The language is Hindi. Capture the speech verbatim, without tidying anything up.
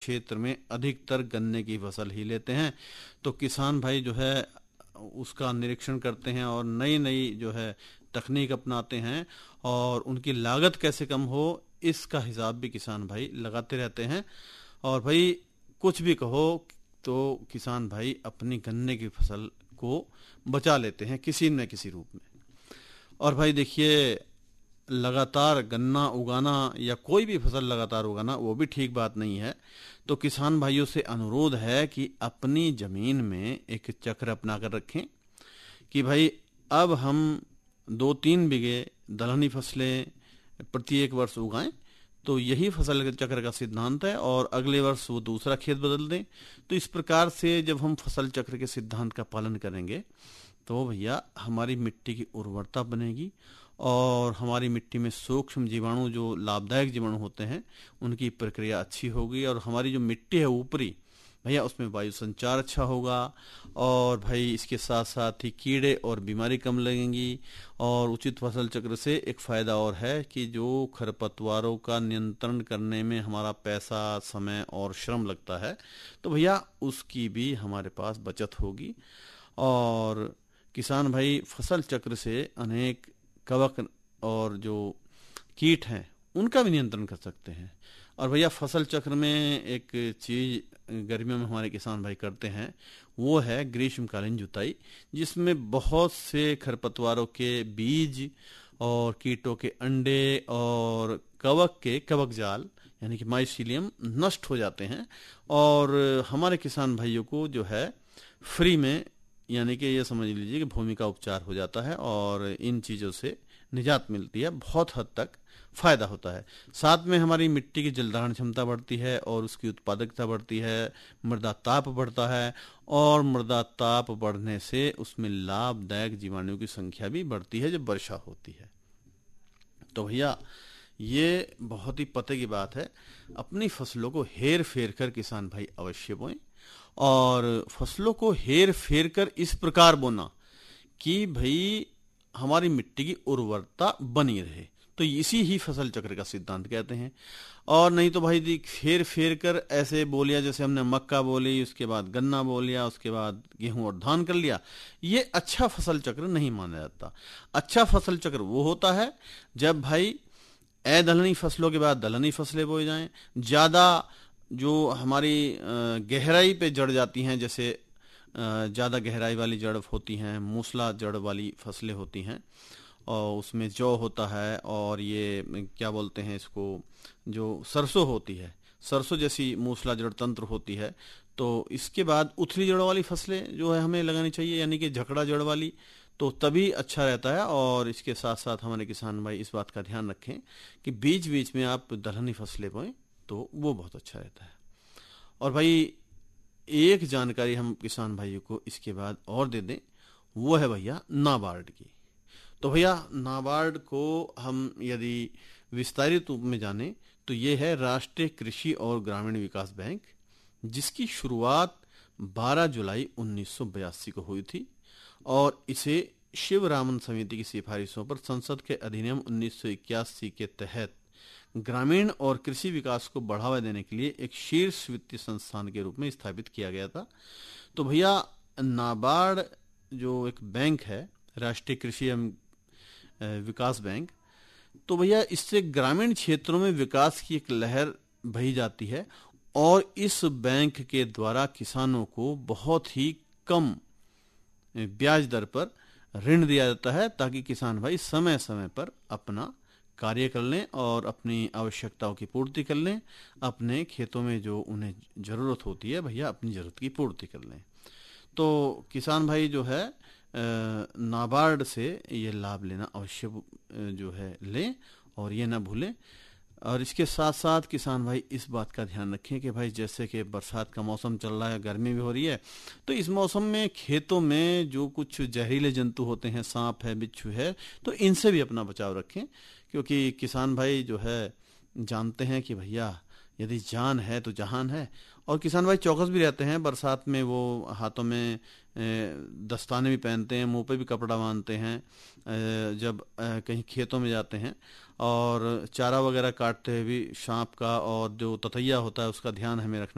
क्षेत्र में अधिकतर गन्ने की फसल ही लेते हैं। तो किसान भाई जो है उसका निरीक्षण करते हैं और नई नई जो है तकनीक अपनाते हैं और उनकी लागत कैसे कम हो इसका हिसाब भी किसान भाई लगाते रहते हैं। और भाई कुछ भी कहो तो किसान भाई अपनी गन्ने की फसल को बचा लेते हैं किसी न किसी रूप में। और भाई देखिए, लगातार गन्ना उगाना या कोई भी फसल लगातार उगाना वो भी ठीक बात नहीं है। तो किसान भाइयों से अनुरोध है कि अपनी जमीन में एक चक्र अपना कर रखें कि भाई अब हम दो तीन बीघे दलहनी फसलें प्रत्येक वर्ष उगाएं। तो यही फसल के चक्र का सिद्धांत है और अगले वर्ष वो दूसरा खेत बदल दें। तो इस प्रकार से जब हम फसल चक्र के सिद्धांत का पालन करेंगे तो भैया हमारी मिट्टी की उर्वरता बनेगी और हमारी मिट्टी में सूक्ष्म जीवाणु जो लाभदायक जीवाणु होते हैं उनकी प्रक्रिया अच्छी होगी और हमारी जो मिट्टी है ऊपरी भैया उसमें वायु संचार अच्छा होगा। और भाई इसके साथ साथ ही कीड़े और बीमारी कम लगेंगी। और उचित फसल चक्र से एक फायदा और है कि जो खरपतवारों का नियंत्रण करने में हमारा पैसा, समय और श्रम लगता है तो भैया उसकी भी हमारे पास बचत होगी। और किसान भाई फसल चक्र से अनेक कवक और जो कीट हैं उनका भी नियंत्रण कर सकते हैं। और भैया फसल चक्र में एक चीज गर्मियों में हमारे किसान भाई करते हैं वो है ग्रीष्मकालीन जुताई, जिसमें बहुत से खरपतवारों के बीज और कीटों के अंडे और कवक के कवक जाल यानी कि माइसीलियम नष्ट हो जाते हैं और हमारे किसान भाइयों को जो है फ्री में यानी कि ये समझ लीजिए कि भूमि का उपचार हो जाता है और इन चीज़ों से निजात मिलती है, बहुत हद तक फायदा होता है। साथ में हमारी मिट्टी की जलधारण क्षमता बढ़ती है और उसकी उत्पादकता बढ़ती है, मृदा ताप बढ़ता है और मृदा ताप बढ़ने से उसमें लाभदायक जीवाणुओं की संख्या भी बढ़ती है जब वर्षा होती है। तो भैया ये बहुत ही पते की बात है, अपनी फसलों को हेर फेर कर किसान भाई अवश्य बोएं और फसलों को हेर फेर कर इस प्रकार बोना कि भाई हमारी मिट्टी की उर्वरता बनी रहे। तो इसी ही फसल चक्र का सिद्धांत कहते हैं। और नहीं तो भाई देख फेर फेर कर ऐसे बोलिया, जैसे हमने मक्का बोली, उसके बाद गन्ना बोल लिया, उसके बाद गेहूं और धान कर लिया, ये अच्छा फसल चक्र नहीं माना जाता। अच्छा फसल चक्र वो होता है जब भाई ए दलहनी फसलों के बाद दलहनी फसलें बोई जाएं, ज्यादा जो हमारी गहराई पे जड़ जाती हैं, जैसे ज़्यादा गहराई वाली जड़ होती हैं, मूसला जड़ वाली फसलें होती हैं और उसमें जौ होता है और ये क्या बोलते हैं इसको, जो सरसों होती है, सरसों जैसी मूसला जड़ तंत्र होती है। तो इसके बाद उथली जड़ वाली फसलें जो है हमें लगानी चाहिए, यानी कि झकड़ा जड़ वाली, तो तभी अच्छा रहता है। और इसके साथ साथ हमारे किसान भाई इस बात का ध्यान रखें कि बीच बीच में आप दलहनी फसलें बोएं तो वो बहुत अच्छा रहता है। और भाई एक जानकारी हम किसान भाइयों को इसके बाद और दे दें, वो है भैया नाबार्ड की। तो भैया नाबार्ड को हम यदि विस्तारित रूप में जानें तो ये है राष्ट्रीय कृषि और ग्रामीण विकास बैंक, जिसकी शुरुआत बारह जुलाई उन्नीस सौ बयासी को हुई थी और इसे शिवरामन समिति की सिफारिशों पर संसद के अधिनियम उन्नीस सौ इक्यासी के तहत ग्रामीण और कृषि विकास को बढ़ावा देने के लिए एक शीर्ष वित्तीय संस्थान के रूप में स्थापित किया गया था। तो भैया नाबार्ड जो एक बैंक है, राष्ट्रीय कृषि एवं विकास बैंक, तो भैया इससे ग्रामीण क्षेत्रों में विकास की एक लहर बही जाती है और इस बैंक के द्वारा किसानों को बहुत ही कम ब्याज दर पर ऋण दिया जाता है ताकि किसान भाई समय समय पर अपना कार्य कर लें और अपनी आवश्यकताओं की पूर्ति कर लें, अपने खेतों में जो उन्हें ज़रूरत होती है भैया अपनी ज़रूरत की पूर्ति कर लें। तो किसान भाई जो है नाबार्ड से ये लाभ लेना अवश्य जो है लें और ये ना भूलें। और इसके साथ साथ किसान भाई इस बात का ध्यान रखें कि भाई जैसे कि बरसात का मौसम चल रहा है, गर्मी भी हो रही है, तो इस मौसम में खेतों में जो कुछ जहरीले जंतु होते हैं, सांप है, बिच्छू है, तो इनसे भी अपना बचाव रखें। क्योंकि किसान भाई जो है जानते हैं कि भैया यदि जान है तो जहान है। और किसान भाई चौकस भी रहते हैं, बरसात में वो हाथों में दस्ताने भी पहनते हैं, मुंह पे भी कपड़ा बांधते हैं जब कहीं खेतों में जाते हैं। और चारा वगैरह काटते हुए भी सांप का और जो ततैया होता है उसका ध्यान हमें रखना